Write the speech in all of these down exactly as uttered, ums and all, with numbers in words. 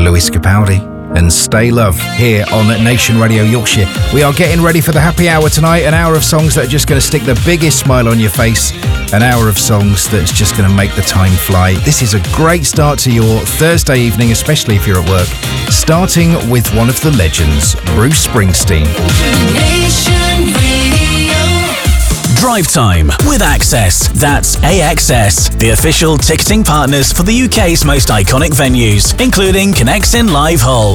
Lewis Capaldi and Stay Love here on Nation Radio Yorkshire. We are getting ready for the happy hour tonight, an hour of songs that are just going to stick the biggest smile on your face, an hour of songs that's just going to make the time fly. This is a great start to your Thursday evening, especially if you're at work, starting with one of the legends, Bruce Springsteen. Nation Radio. Drive Time with Access. That's A X S, the official ticketing partners for the U K's most iconic venues, including Connects in Live Hull.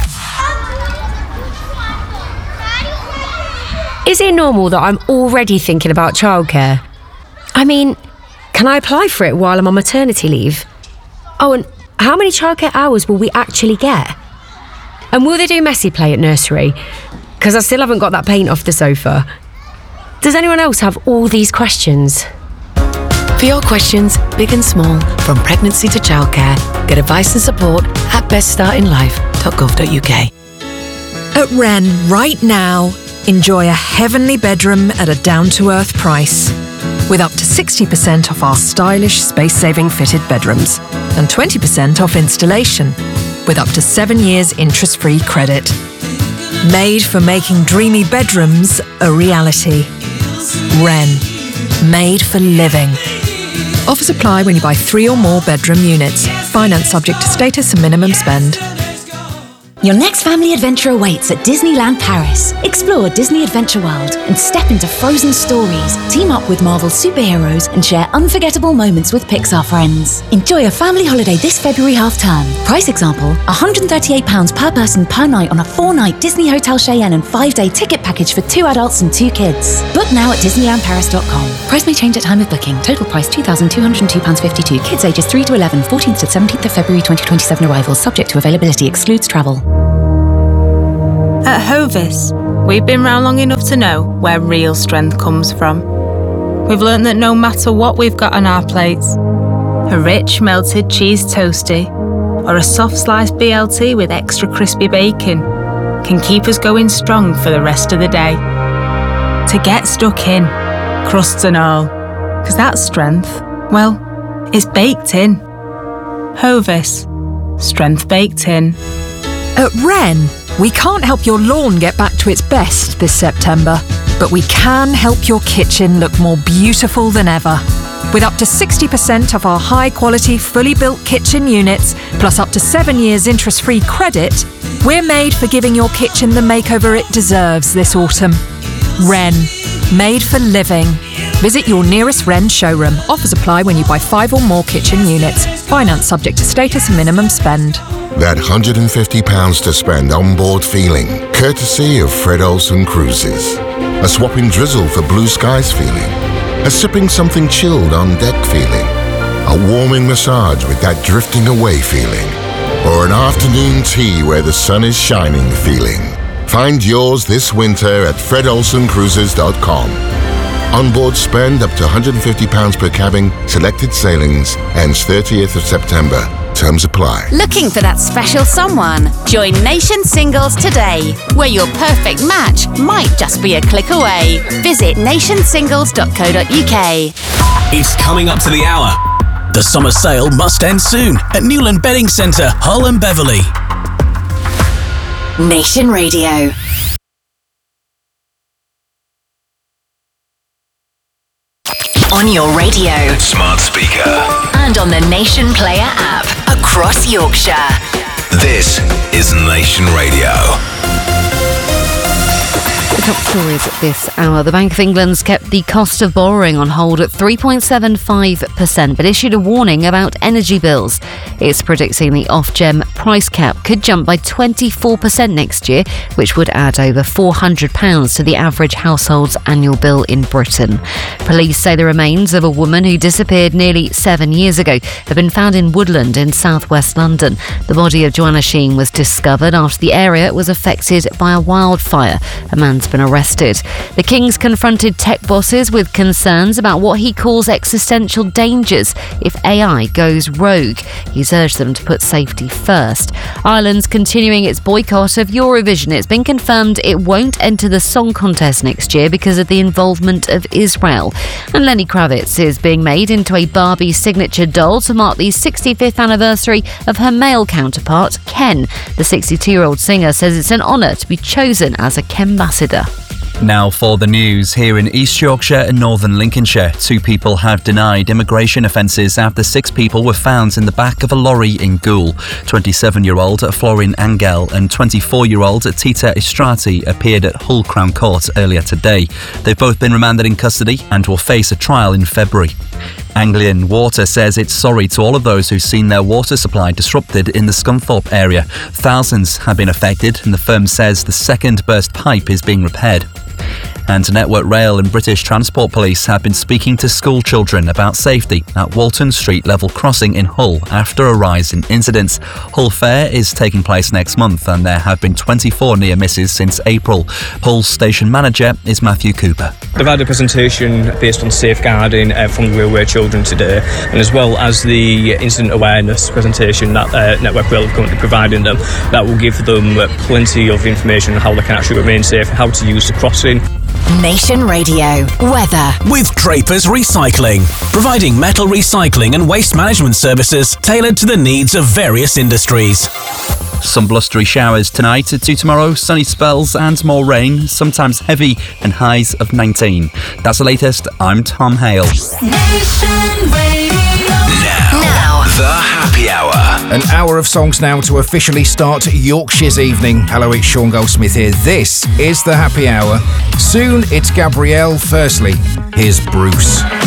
Is it normal that I'm already thinking about childcare? I mean, can I apply for it while I'm on maternity leave? Oh, and how many childcare hours will we actually get? And will they do messy play at nursery? Because I still haven't got that paint off the sofa. Does anyone else have all these questions? For your questions, big and small, from pregnancy to childcare, get advice and support at best start in life dot gov dot u k. At Wren, right now, enjoy a heavenly bedroom at a down-to-earth price, with up to sixty percent off our stylish space-saving fitted bedrooms and twenty percent off installation, with up to seven years interest-free credit. Made for making dreamy bedrooms a reality. Wren. Made for living. Offers apply when you buy three or more bedroom units. Finance subject to status and minimum spend. Your next family adventure awaits at Disneyland Paris. Explore Disney Adventure World and step into frozen stories. Team up with Marvel superheroes and share unforgettable moments with Pixar friends. Enjoy a family holiday this February half-term. Price example, one hundred thirty-eight pounds per person per night on a four-night Disney Hotel Cheyenne and five-day ticket package for two adults and two kids. Book now at disneyland paris dot com. Price may change at time of booking. Total price two thousand two hundred two pounds fifty-two. Kids ages three to eleven, fourteenth to seventeenth of February twenty twenty-seven arrivals. Subject to availability. Excludes travel. At Hovis, we've been round long enough to know where real strength comes from. We've learned that no matter what we've got on our plates, a rich melted cheese toastie or a soft sliced B L T with extra crispy bacon can keep us going strong for the rest of the day. To get stuck in, crusts and all, because that strength, well, it's baked in. Hovis, strength baked in. At Wren, we can't help your lawn get back to its best this September, but we can help your kitchen look more beautiful than ever. With up to sixty percent of our high-quality, fully built kitchen units, plus up to seven years interest-free credit, we're made for giving your kitchen the makeover it deserves this autumn. Wren. Made for living. Visit your nearest Wren showroom. Offers apply when you buy five or more kitchen units. Finance subject to status and minimum spend. That one hundred fifty pounds to spend on board feeling, courtesy of Fred Olsen Cruises. A swapping drizzle for blue skies feeling. A sipping something chilled on deck feeling. A warming massage with that drifting away feeling. Or an afternoon tea where the sun is shining feeling. Find yours this winter at fred olsen cruises dot com. Onboard spend up to one hundred fifty pounds per cabin, selected sailings, ends thirtieth of September. Terms apply. Looking for that special someone? Join Nation Singles today, where your perfect match might just be a click away. Visit nation singles dot co dot u k. It's coming up to the hour. The summer sale must end soon at Newland Bedding Centre, Hull and Beverley. Nation Radio. On your radio, smart speaker, and on the Nation Player app across Yorkshire. This is Nation Radio. The top stories at this hour. The Bank of England's kept the cost of borrowing on hold at three point seven five percent, but issued a warning about energy bills. It's predicting the Ofgem price cap could jump by twenty-four percent next year, which would add over four hundred pounds to the average household's annual bill in Britain. Police say the remains of a woman who disappeared nearly seven years ago have been found in Woodland in southwest London. The body of Joanna Sheen was discovered after the area was affected by a wildfire. A man's been arrested. The King's confronted tech bosses with concerns about what he calls existential dangers if A I goes rogue. He's urged them to put safety first. Ireland's continuing its boycott of Eurovision. It's been confirmed it won't enter the song contest next year because of the involvement of Israel. And Lenny Kravitz is being made into a Barbie signature doll to mark the sixty-fifth anniversary of her male counterpart, Ken. The sixty-two-year-old singer says it's an honour to be chosen as a Ken-ambassador. Now for the news. Here in East Yorkshire and Northern Lincolnshire, two people have denied immigration offences after six people were found in the back of a lorry in Goole. twenty-seven-year-old Florin Angel and twenty-four-year-old Tita Istrati appeared at Hull Crown Court earlier today. They've both been remanded in custody and will face a trial in February. Anglian Water says it's sorry to all of those who've seen their water supply disrupted in the Scunthorpe area. Thousands have been affected, and the firm says the second burst pipe is being repaired. And Network Rail and British Transport Police have been speaking to school children about safety at Walton Street level crossing in Hull after a rise in incidents. Hull Fair is taking place next month and there have been twenty-four near misses since April. Hull's station manager is Matthew Cooper. They've had a presentation based on safeguarding uh, from the railway children today, and as well as the incident awareness presentation that uh, Network Rail are currently providing them, that will give them uh, plenty of information on how they can actually remain safe and how to use the crossing. Nation Radio weather with Drapers Recycling, providing metal recycling and waste management services tailored to the needs of various industries. Some blustery showers tonight, to tomorrow sunny spells and more rain, sometimes heavy, and highs of nineteen. That's the latest. I'm Tom Hale. Nation Radio. Now, now the happy hour. An hour of songs now to officially start Yorkshire's evening. Hello, it's Sean Goldsmith here. This is the happy hour. Soon it's Gabrielle. Firstly, here's Bruce.